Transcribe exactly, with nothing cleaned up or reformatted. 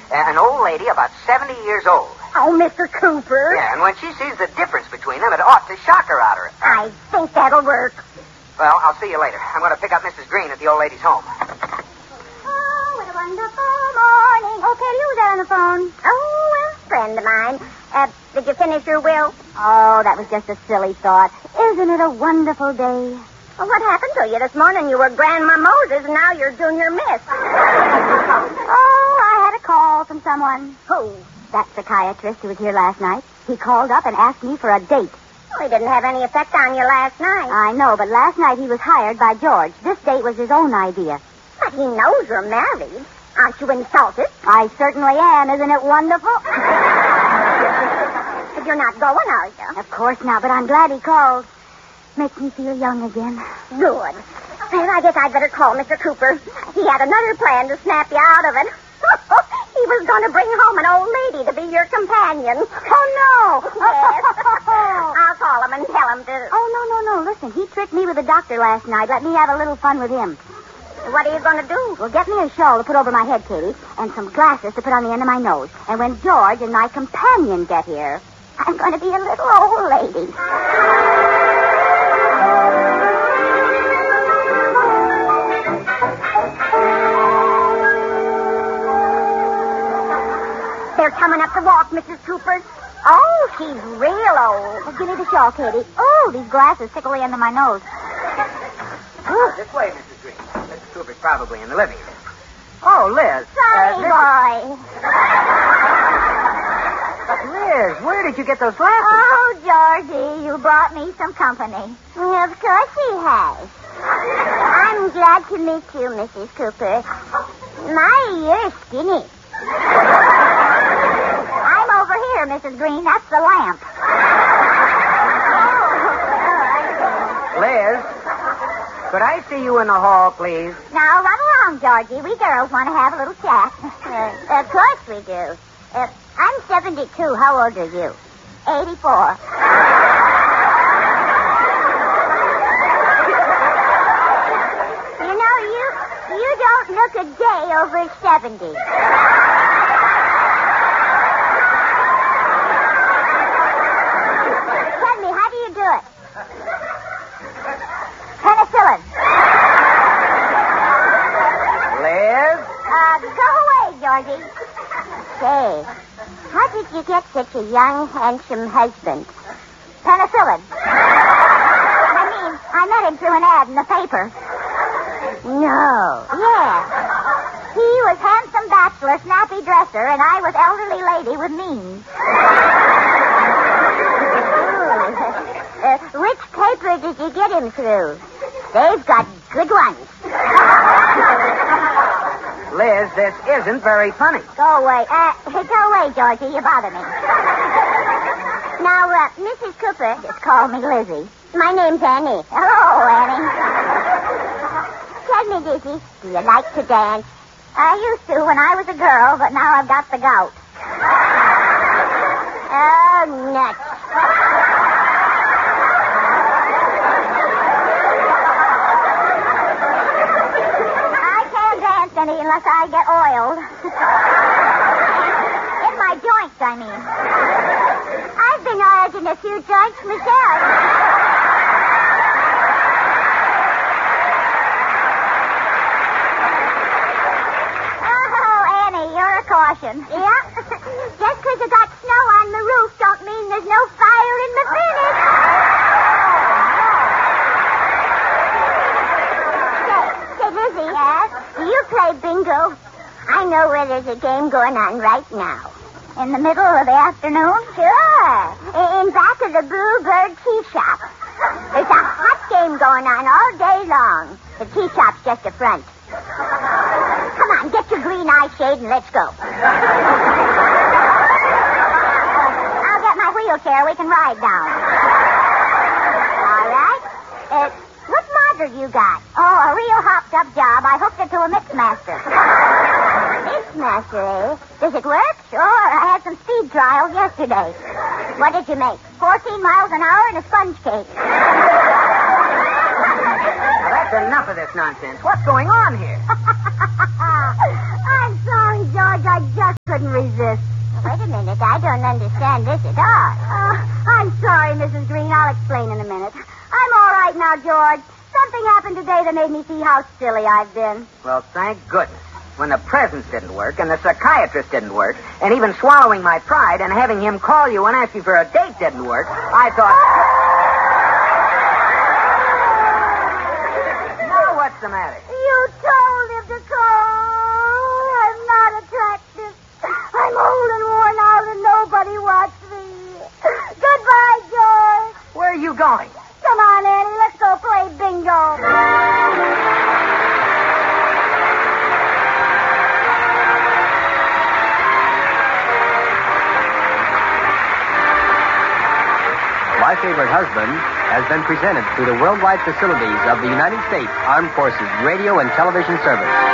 an old lady about seventy years old. Oh, Mister Cooper. Yeah, and when she sees the difference between them, it ought to shock her out of her. I think that'll work. Well, I'll see you later. I'm going to pick up Missus Green at the old lady's home. Oh, what a wonderful morning. Oh, Katie, who's that on the phone? Oh, a friend of mine. Uh, did you finish your will? Oh, that was just a silly thought. Isn't it a wonderful day? Well, what happened to you this morning? You were Grandma Moses, and now you're Junior Miss. Oh, I had a call from someone. Who? That psychiatrist who was here last night. He called up and asked me for a date. Well, he didn't have any effect on you last night. I know, but last night he was hired by George. This date was his own idea. But he knows you're married. Aren't you insulted? I certainly am. Isn't it wonderful? But you're not going, are you? Of course not, but I'm glad he called. Makes me feel young again. Good. Well, I guess I'd better call Mister Cooper. He had another plan to snap you out of it. He was going to bring home an old lady to be your companion. Oh, no. Yes. I'll call him and tell him to... Oh, no, no, no. Listen, he tricked me with the doctor last night. Let me have a little fun with him. What are you going to do? Well, get me a shawl to put over my head, Katie, and some glasses to put on the end of my nose. And when George and my companion get here, I'm going to be a little old lady. They're coming up the walk, Missus Cooper. Oh, she's real old. Well, give me the shawl, Katie. Oh, these glasses tickle the end of my nose. Oh, this way, Missus Green. Mister Cooper's probably in the living room. Oh, Liz. Sorry, uh, boy. Liz, where did you get those glasses? Oh, Georgie, you brought me some company. Of course he has. I'm glad to meet you, Missus Cooper. My, you're skinny. I'm over here, Missus Green. That's the lamp. Liz, could I see you in the hall, please? Now, run along, Georgie. We girls want to have a little chat. Uh, of course we do. Uh, I'm seventy-two. How old are you? eighty-four. You know, you you don't look a day over seventy. Tell me, how do you do it? Penicillin. Liz? Uh, go away, Georgie. Say, how did you get such a young, handsome husband? Penicillin. I mean, I met him through an ad in the paper. No. Yeah. He was handsome bachelor, snappy dresser, and I was elderly lady with means. uh, which paper did you get him through? They've got good ones. Liz, this isn't very funny. Go away. Uh, go away, Georgie. You bother me. Now, uh, Missus Cooper just called me Lizzie. My name's Annie. Hello, Annie. Tell me, Lizzie, do you like to dance? I used to when I was a girl, but now I've got the gout. Oh, nuts. Unless I get oiled. In my joints, I mean. I've been oiled in a few joints myself. Oh, Annie, you're a caution. Yeah? Just because you got snow on the roof don't mean there's no fire in the furnace. Lizzie, yes? Do you play bingo? I know where there's a game going on right now. In the middle of the afternoon? Sure. In back of the Bluebird Tea Shop. There's a hot game going on all day long. The tea shop's just a front. Come on, get your green eye shade and let's go. I'll get my wheelchair. We can ride down. All right. Uh, what model you got? Oh, a real hopped-up job. I hooked it to a Mixmaster. Mixmaster, eh? Does it work? Sure. I had some speed trials yesterday. What did you make? fourteen miles an hour and a sponge cake. Now, that's enough of this nonsense. What's going on here? I'm sorry, George. I just couldn't couldn't resist. Wait a minute. I don't understand this at all. Uh, I'm sorry, Missus Green. I'll explain in a minute. I'm all right now, George. Something happened today that made me see how silly I've been. Well, thank goodness. When the presents didn't work, and the psychiatrist didn't work, and even swallowing my pride and having him call you and ask you for a date didn't work, I thought... Now what's the matter? You told him to call. I'm not attractive. I'm old and worn out and nobody wants me. Goodbye, George. Where are you going? Come on, Annie. Let's go play bingo. My Favorite Husband has been presented through the worldwide facilities of the United States Armed Forces Radio and Television Service.